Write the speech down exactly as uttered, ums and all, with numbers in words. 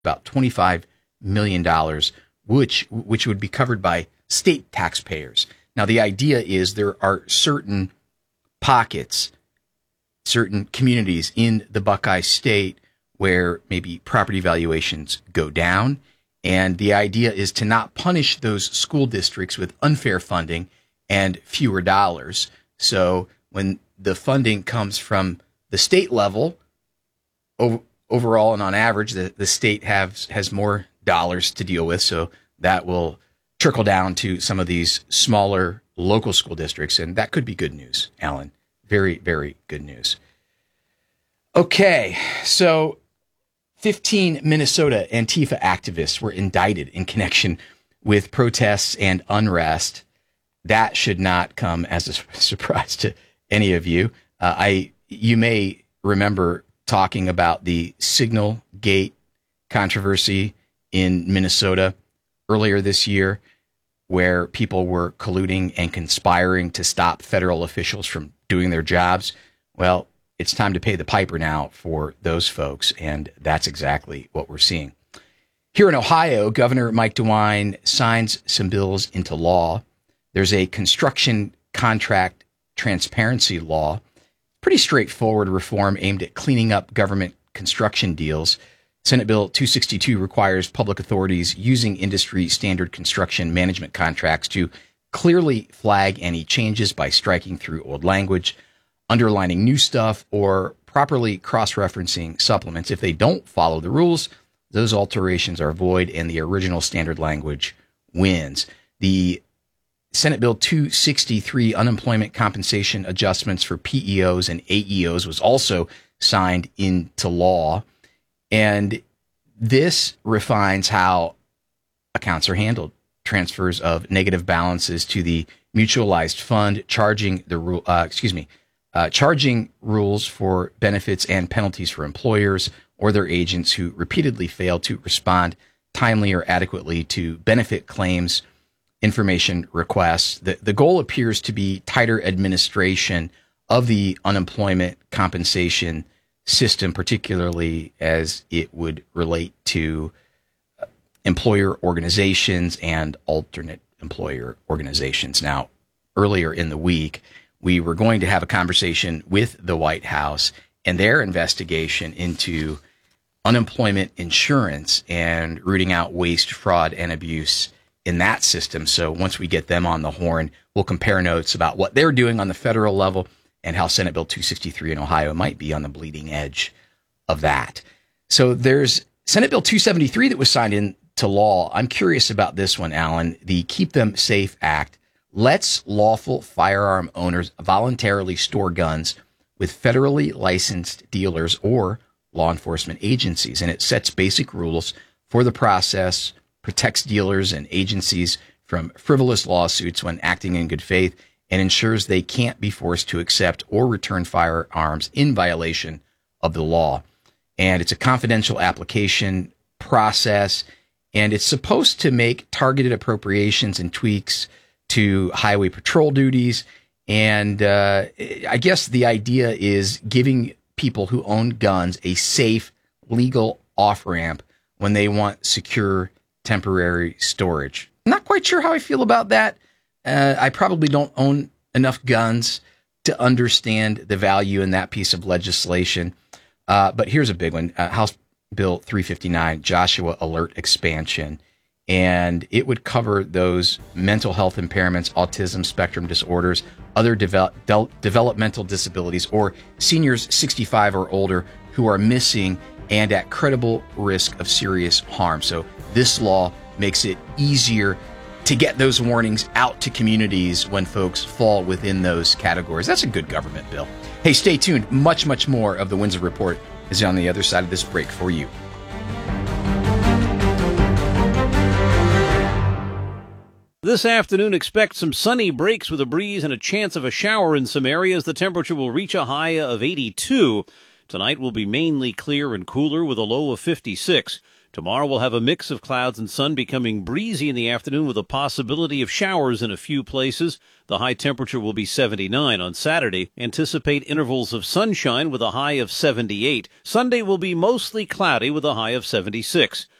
about twenty-five million dollars, which which would be covered by state taxpayers. Now, the idea is there are certain pockets, certain communities in the Buckeye State where maybe property valuations go down. And the idea is to not punish those school districts with unfair funding and fewer dollars. So when the funding comes from the state level, ov- overall and on average, the, the state has, has more dollars to deal with. So that will trickle down to some of these smaller local school districts. And that could be good news, Alan. Very, very good news. Okay, so fifteen Minnesota Antifa activists were indicted in connection with protests and unrest. That should not come as a surprise to any of you. Uh, I, you may remember talking about the Signal Gate controversy in Minnesota earlier this year, where people were colluding and conspiring to stop federal officials from doing their jobs. Well, it's time to pay the piper now for those folks, and that's exactly what we're seeing. Here in Ohio, Governor Mike DeWine signs some bills into law. There's a construction contract transparency law, pretty straightforward reform aimed at cleaning up government construction deals. Senate Bill two sixty-two requires public authorities using industry standard construction management contracts to clearly flag any changes by striking through old language, underlining new stuff, or properly cross-referencing supplements. If they don't follow the rules, those alterations are void and the original standard language wins. The Senate Bill two sixty-three unemployment compensation adjustments for P E Os and A E Os was also signed into law. And this refines how accounts are handled. Transfers of negative balances to the mutualized fund, charging the rule, uh, excuse me, uh, charging rules for benefits and penalties for employers or their agents who repeatedly fail to respond timely or adequately to benefit claims, information requests. The, the goal appears to be tighter administration of the unemployment compensation system, particularly as it would relate to employer organizations and alternate employer organizations. Now, earlier in the week, we were going to have a conversation with the White House and their investigation into unemployment insurance and rooting out waste, fraud, and abuse in that system. So once we get them on the horn, we'll compare notes about what they're doing on the federal level and how Senate Bill two sixty-three in Ohio might be on the bleeding edge of that. So there's Senate Bill two seventy-three that was signed into law. I'm curious about this one, Alan. The Keep Them Safe Act lets lawful firearm owners voluntarily store guns with federally licensed dealers or law enforcement agencies. And it sets basic rules for the process, protects dealers and agencies from frivolous lawsuits when acting in good faith, and ensures they can't be forced to accept or return firearms in violation of the law. And it's a confidential application process, and it's supposed to make targeted appropriations and tweaks to highway patrol duties. And uh, I guess the idea is giving people who own guns a safe, legal off-ramp when they want secure, temporary storage. Not quite sure how I feel about that. Uh, I probably don't own enough guns to understand the value in that piece of legislation. Uh, but here's a big one. Uh, House Bill three fifty-nine, Joshua Alert expansion. And it would cover those mental health impairments, autism spectrum disorders, other devel- de- developmental disabilities, or seniors sixty-five or older who are missing and at credible risk of serious harm. So this law makes it easier to get those warnings out to communities when folks fall within those categories. That's a good government bill. Hey, stay tuned. Much, much more of the Windsor Report is on the other side of this break for you. This afternoon, expect some sunny breaks with a breeze and a chance of a shower in some areas. The temperature will reach a high of eighty-two. Tonight will be mainly clear and cooler with a low of fifty-six. Tomorrow we'll have a mix of clouds and sun, becoming breezy in the afternoon with a possibility of showers in a few places. The high temperature will be seventy-nine. On Saturday, anticipate intervals of sunshine with a high of seventy-eight. Sunday will be mostly cloudy with a high of seventy-six.